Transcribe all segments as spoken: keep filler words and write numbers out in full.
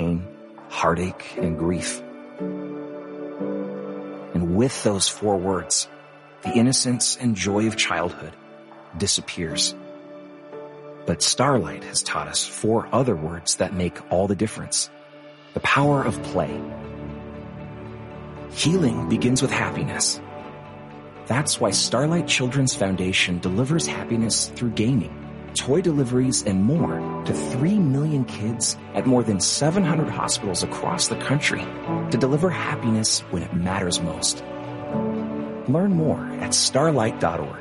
pain, heartache, and grief. And with those four words, the innocence and joy of childhood disappears. But Starlight has taught us four other words that make all the difference. The power of play. Healing begins with happiness. That's why Starlight Children's Foundation delivers happiness through gaming, toy deliveries, and more to three million kids at more than seven hundred hospitals across the country to deliver happiness when it matters most. Learn more at starlight dot org.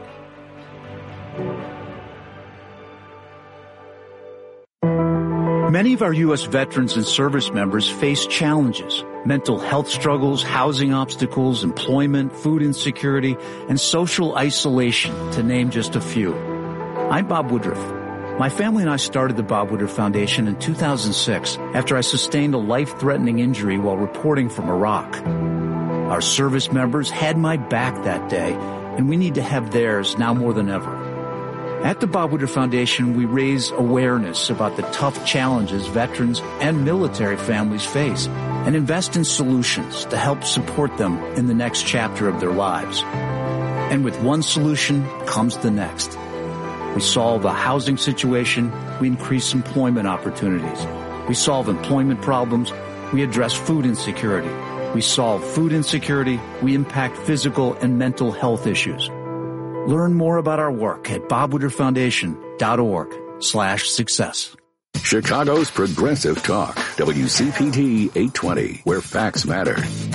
Many of our U S veterans and service members face challenges: mental health struggles, housing obstacles, employment, food insecurity, and social isolation, to name just a few. I'm Bob Woodruff. My family and I started the Bob Woodruff Foundation in two thousand six after I sustained a life-threatening injury while reporting from Iraq. Our service members had my back that day, and we need to have theirs now more than ever. At the Bob Woodruff Foundation, we raise awareness about the tough challenges veterans and military families face and invest in solutions to help support them in the next chapter of their lives. And with one solution comes the next. We solve a housing situation, we increase employment opportunities. We solve employment problems, we address food insecurity. We solve food insecurity, we impact physical and mental health issues. Learn more about our work at bob woodruff foundation dot org slash success. Chicago's Progressive Talk, W C P T eight twenty, where facts matter.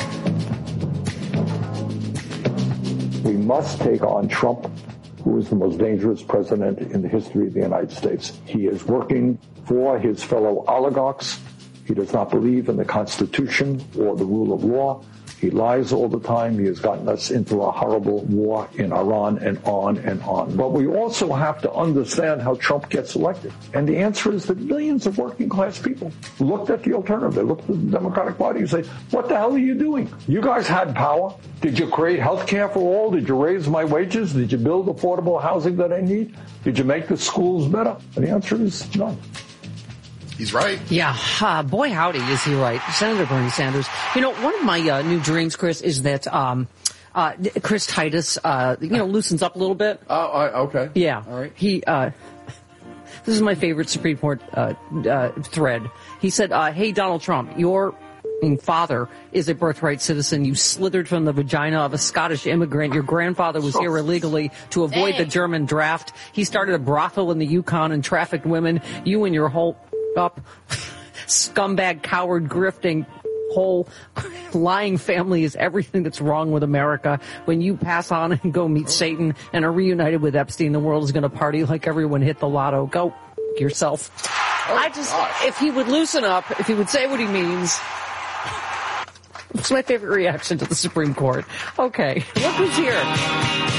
We must take on Trump, who is the most dangerous president in the history of the United States. He is working for his fellow oligarchs. He does not believe in the Constitution or the rule of law. He lies all the time. He has gotten us into a horrible war in Iran and on and on. But we also have to understand how Trump gets elected. And the answer is that millions of working class people looked at the alternative. They looked at the Democratic Party and say, what the hell are you doing? You guys had power. Did you create health care for all? Did you raise my wages? Did you build affordable housing that I need? Did you make the schools better? And the answer is no. He's right. Yeah. Uh, boy, howdy, is he right. Senator Bernie Sanders. You know, one of my uh, new dreams, Chris, is that um, uh, Chris Titus, uh, you know, loosens up a little bit. Oh, uh, okay. Yeah. All right. He, uh, this is my favorite Supreme Court uh, uh, thread. He said, uh, hey, Donald Trump, your father is a birthright citizen. You slithered from the vagina of a Scottish immigrant. Your grandfather was here illegally to avoid hey. the German draft. He started a brothel in the Yukon and trafficked women. You and your whole up scumbag, coward, grifting, whole lying family is everything that's wrong with America. When you pass on and go meet Satan and are reunited with Epstein, the world is going to party like everyone hit the lotto. Go yourself. Oh, I just, gosh. If he would loosen up, if he would say what he means. It's my favorite reaction to the Supreme Court. Okay, look who's here.